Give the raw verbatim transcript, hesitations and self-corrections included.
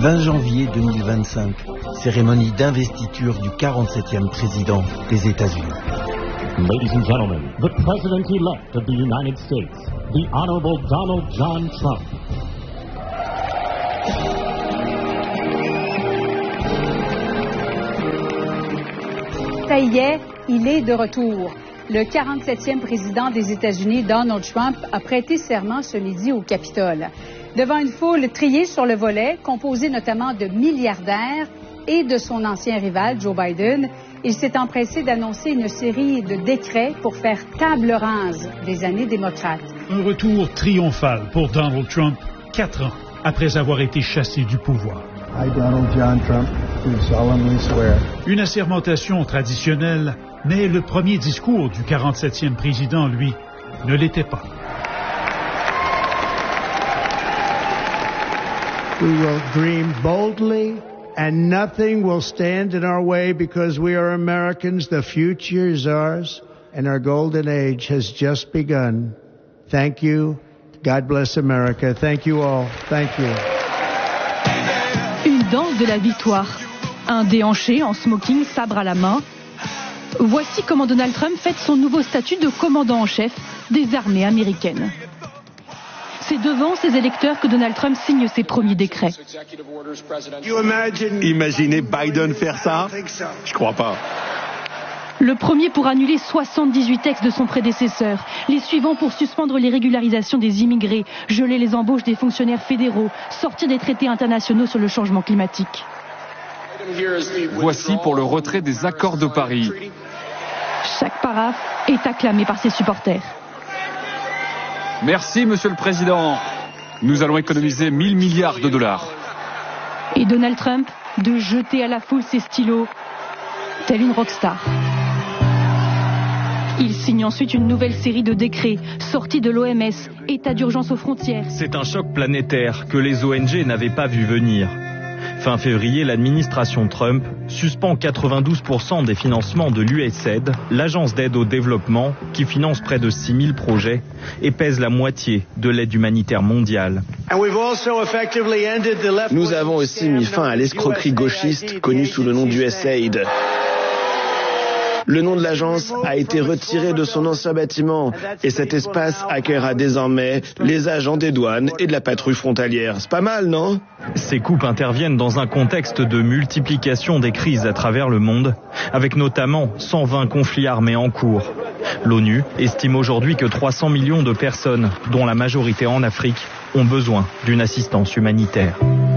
vingt janvier deux mille vingt-cinq, cérémonie d'investiture du quarante-septième président des États-Unis. Ladies and gentlemen, the President-elect of the United States, the Honorable Donald John Trump. Ça y est, il est de retour. Le quarante-septième président des États-Unis, Donald Trump, a prêté serment ce midi au Capitole. Devant une foule triée sur le volet, composée notamment de milliardaires et de son ancien rival, Joe Biden, il s'est empressé d'annoncer une série de décrets pour faire table rase des années démocrates. Un retour triomphal pour Donald Trump, quatre ans après avoir été chassé du pouvoir. I, Donald John Trump, do solemnly swear. Une assermentation traditionnelle, mais le premier discours du quarante-septième président, lui, ne l'était pas. We will dream boldly and nothing will stand in our way because we are Americans. The future is ours and our golden age has just begun. Thank you. God bless America. Thank you all. Thank you. Une danse de la victoire. Un déhanché en smoking, sabre à la main. Voici comment Donald Trump fête son nouveau statut de commandant en chef des armées américaines. C'est devant ses électeurs que Donald Trump signe ses premiers décrets. Imaginez Biden faire ça? Je crois pas. Le premier pour annuler soixante-dix-huit textes de son prédécesseur. Les suivants pour suspendre les régularisations des immigrés, geler les embauches des fonctionnaires fédéraux, sortir des traités internationaux sur le changement climatique. Voici pour le retrait des accords de Paris. Chaque paraphe est acclamé par ses supporters. Merci, Monsieur le Président. Nous allons économiser mille milliards de dollars. Et Donald Trump, de jeter à la foule ses stylos, telle une rockstar. Il signe ensuite une nouvelle série de décrets, sortis de l'O M S, état d'urgence aux frontières. C'est un choc planétaire que les O N G n'avaient pas vu venir. Fin février, l'administration Trump suspend quatre-vingt-douze pour cent des financements de l'U S A I D, l'agence d'aide au développement, qui finance près de six mille projets et pèse la moitié de l'aide humanitaire mondiale. Nous avons aussi mis fin à l'escroquerie gauchiste connue sous le nom d'U S A I D. Le nom de l'agence a été retiré de son ancien bâtiment et cet espace accueillera désormais les agents des douanes et de la patrouille frontalière. C'est pas mal, non? Ces coupes interviennent dans un contexte de multiplication des crises à travers le monde, avec notamment cent vingt conflits armés en cours. L'ONU estime aujourd'hui que trois cents millions de personnes, dont la majorité en Afrique, ont besoin d'une assistance humanitaire.